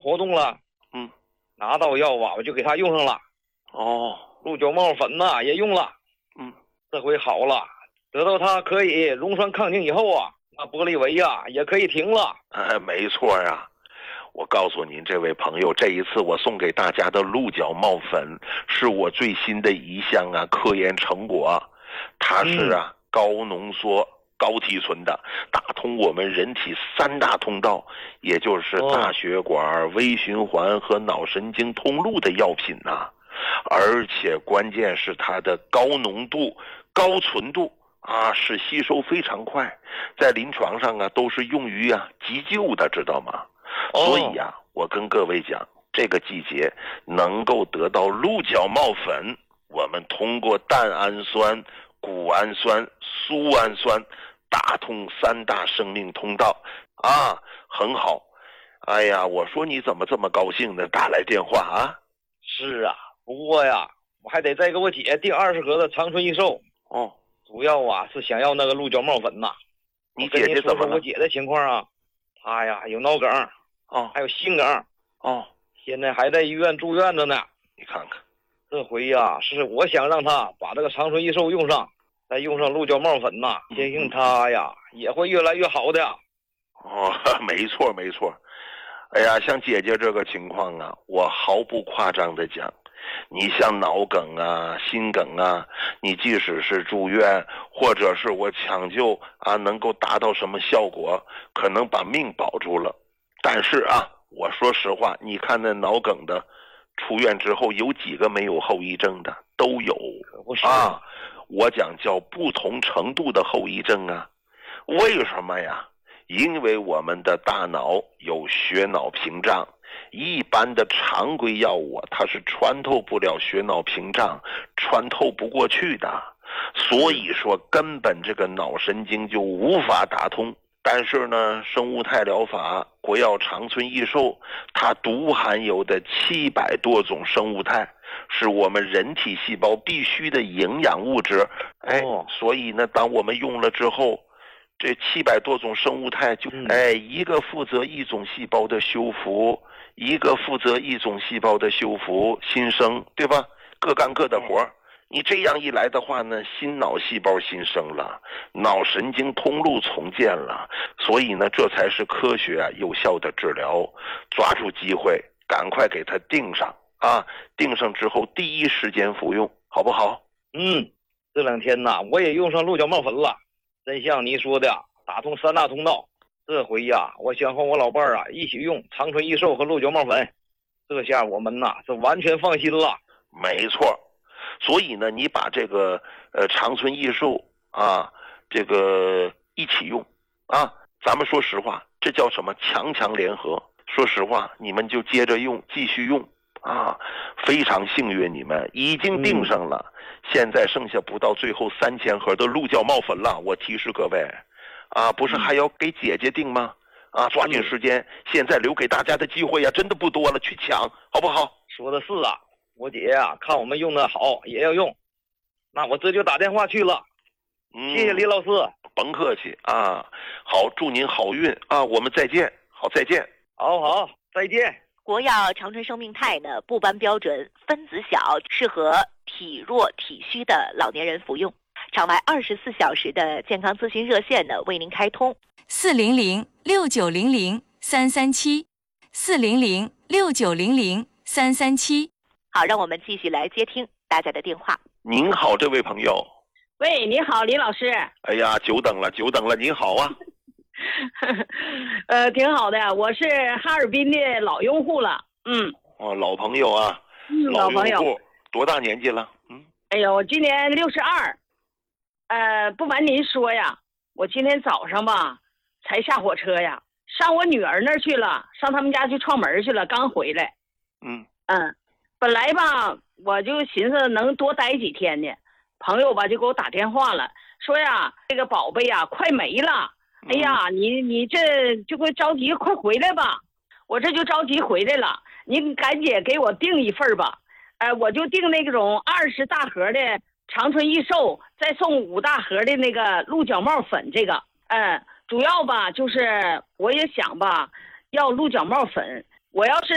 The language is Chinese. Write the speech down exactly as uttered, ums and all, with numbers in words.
活动了， 嗯， 拿到药啊，我就给他用上了。 哦， 鹿角帽粉呐也用了， 嗯， 这回好了，得到它可以溶栓抗凝以后啊，那玻利维呀也可以停了。 哎，没错啊。我告诉您，这位朋友，这一次我送给大家的鹿角帽粉是我最新的一项啊科研成果，它是啊、嗯、高浓缩高提纯的，打通我们人体三大通道，也就是大血管、微循环和脑神经通路的药品呐、啊。而且关键是它的高浓度、高纯度啊，是吸收非常快，在临床上啊都是用于啊急救的，知道吗？所以呀、啊，我跟各位讲，这个季节能够得到鹿角帽粉，我们通过蛋氨酸、谷氨酸、苏氨酸打通三大生命通道啊，很好。哎呀，我说你怎么这么高兴的打来电话啊？ 是啊，不过呀，我还得再给我姐订二十盒的长春益寿。 哦， 主要啊是想要那个鹿角帽粉呐。 你姐姐怎么了？ 我姐的情况啊，她呀有脑梗。 哦， 还有心梗哦， 现在还在医院住院着呢。 你看看， 这回呀，是我想让他把这个长春益寿用上，再用上鹿角帽粉呐，相信他呀也会越来越好的。 哦，没错没错。哎呀，像姐姐这个情况啊，我毫不夸张的讲，你像脑梗啊、心梗啊，你即使是住院，或者是我抢救啊，能够达到什么效果，可能把命保住了。但是啊，我说实话，你看那脑梗的出院之后有几个没有后遗症的？都有啊。我讲叫不同程度的后遗症啊。为什么呀？因为我们的大脑有血脑屏障，一般的常规药物它是穿透不了血脑屏障，穿透不过去的，所以说根本这个脑神经就无法打通。但是呢，生物肽疗法国药长春益寿，它独含有的七百多种生物肽，是我们人体细胞必须的营养物质。哎，所以呢，当我们用了之后，这七百多种生物肽就，哎，一个负责一种细胞的修复，一个负责一种细胞的修复新生，对吧？各干各的活。你这样一来的话呢，新脑细胞新生了，脑神经通路重建了，所以呢，这才是科学啊有效的治疗。抓住机会，赶快给它定上啊！定上之后，第一时间服用，好不好？ 嗯，这两天呐，我也用上鹿角帽粉了，真像你说的，打通三大通道。这回呀，我想和我老伴儿啊一起用长春益寿和鹿角帽粉，这下我们呐是完全放心了。 没错。所以呢，你把这个呃长春益寿啊，这个一起用啊，咱们说实话，这叫什么强强联合？说实话，你们就接着用，继续用啊，非常幸运，你们已经订上了，嗯、现在剩下不到最后三千盒的鹿角帽粉了。我提示各位，啊，不是还要给姐姐订吗？啊，抓紧时间，现在留给大家的机会呀、啊，真的不多了，去抢，好不好？ 说的是啊。我姐呀、啊，看我们用的好，也要用，那我这就打电话去了。嗯，谢谢李老师， 甭客气啊。好，祝您好运啊！我们再见，好，再见。 好好，再见。 国药长春生命肽呢，不斑标准，分子小，适合体弱体虚的老年人服用。场外二十四小时的健康咨询热线呢，为您开通四零零六九零零三三七，四零零六九零零三三七。 好，让我们继续来接听大家的电话。 您好，这位朋友。 喂，你好，李老师。 哎呀，久等了，久等了，您好啊。 呃，挺好的，我是哈尔滨的老用户了。嗯。 哦，老朋友啊。 嗯，老朋友。 多大年纪了？嗯。 哎呦，我今年六十二。呃，不瞒您说呀，我今天早上吧才下火车呀，上我女儿那儿去了，上他们家去串门去了，刚回来。 嗯嗯。本来吧，我就寻思能多待几天呢，朋友吧就给我打电话了，说呀，这个宝贝呀快没了，哎呀，你你这就会着急，快回来吧。我这就着急回来了，你赶紧给我订一份吧。呃，我就订那种二十大盒的长春益寿，再送五大盒的那个鹿角帽粉。这个，嗯，主要吧就是我也想吧，要鹿角帽粉，我要是。